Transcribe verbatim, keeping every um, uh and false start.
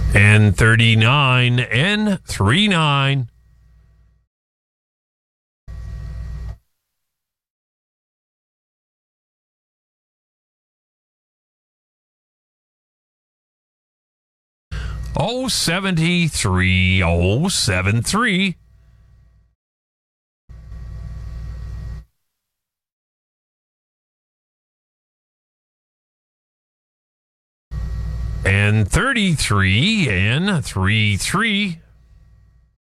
And thirty-nine and three nine. Oh, seventy-three, oh, seven three. And thirty-three and three three.